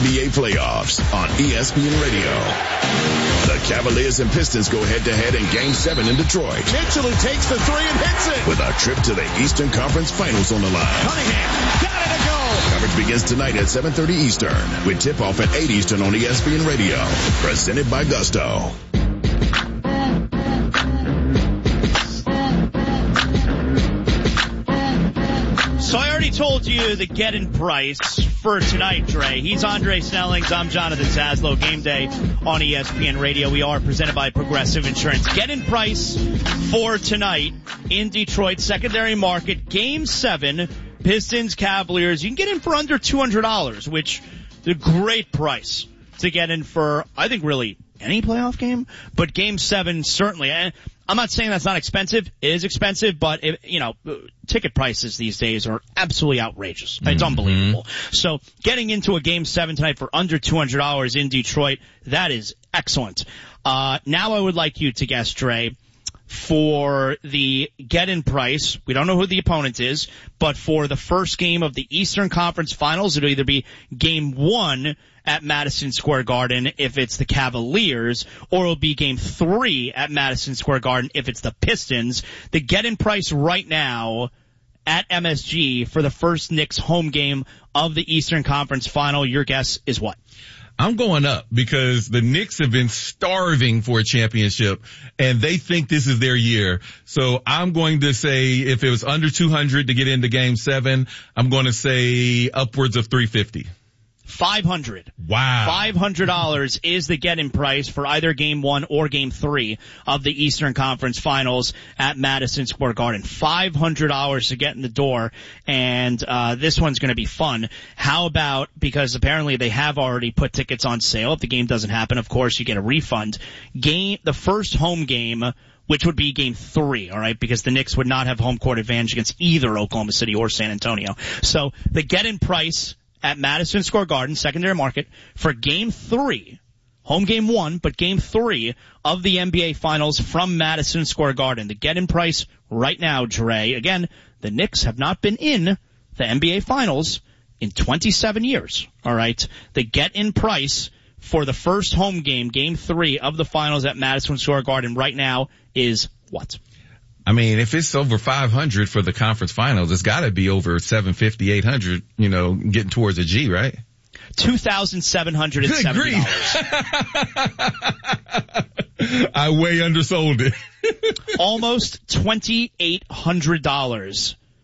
NBA playoffs on ESPN Radio. The Cavaliers and Pistons go head-to-head in Game 7 in Detroit. Mitchell, who takes the three and hits it. With a trip to the Eastern Conference Finals on the line. Cunningham, got it to go. Coverage begins tonight at 7:30 Eastern with tip-off at 8 Eastern on ESPN Radio. Presented by Gusto. So I already told you the get-in price for tonight, Dre. He's Andre Snellings. I'm Jonathan Zaslow. Game day on ESPN Radio. We are presented by Progressive Insurance. Get-in price for tonight in Detroit, secondary market, Game 7, Pistons, Cavaliers. You can get in for under $200, which is a great price to get in for, I think, really any playoff game. But Game 7, certainly. I'm not saying that's not expensive. It is expensive, but ticket prices these days are absolutely outrageous. It's unbelievable. So getting into a Game 7 tonight for under $200 in Detroit, that is excellent. Now I would like you to guess, Dre, for the get-in price. We don't know who the opponent is, but for the first game of the Eastern Conference Finals, it'll either be Game 1 at Madison Square Garden if it's the Cavaliers, or it'll be Game 3 at Madison Square Garden if it's the Pistons. The get-in price right now at MSG for the first Knicks home game of the Eastern Conference Final, your guess is what? I'm going up because the Knicks have been starving for a championship and they think this is their year. So I'm going to say if it was under 200 to get into Game 7, I'm going to say upwards of 350. $500. Wow. $500 is the get-in price for either Game 1 or Game 3 of the Eastern Conference Finals at Madison Square Garden. $500 to get in the door, and this one's going to be fun. How about, because apparently they have already put tickets on sale. If the game doesn't happen, of course, you get a refund. The first home game, which would be Game 3, all right, because the Knicks would not have home court advantage against either Oklahoma City or San Antonio. So the get-in price at Madison Square Garden, secondary market, for Game 3, home Game 1, but Game 3 of the NBA Finals from Madison Square Garden. The get-in price right now, Dre. Again, the Knicks have not been in the NBA Finals in 27 years, all right? The get-in price for the first home game, Game 3 of the Finals at Madison Square Garden right now is what? I mean, if it's over 500 for the conference finals, it's got to be over 750, 800, getting towards a G, right? $2,770. I way undersold it. Almost $2,800